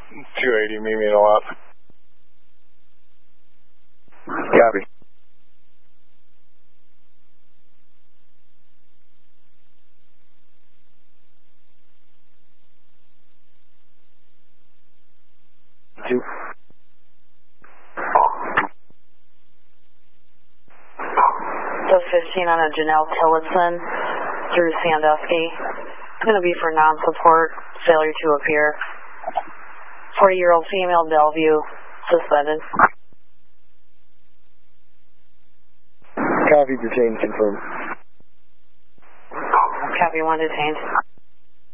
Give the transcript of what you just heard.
280, meet me in the lot. Copy. Two. Does 15 on a Janelle Tillotson through Sandusky. It's going to be for non-support, failure to appear. 40-year-old female, Bellevue, suspended. Copy, detained, confirmed. Copy, 1 detained.